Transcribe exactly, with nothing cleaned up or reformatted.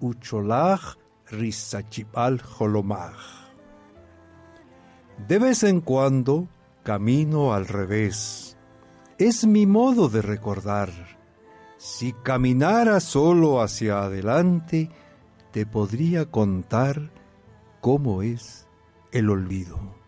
ucholaj risachipal jolomaj. De vez en cuando camino al revés. Es mi modo de recordar. Si caminara solo hacia adelante, te podría contar cómo es el olvido.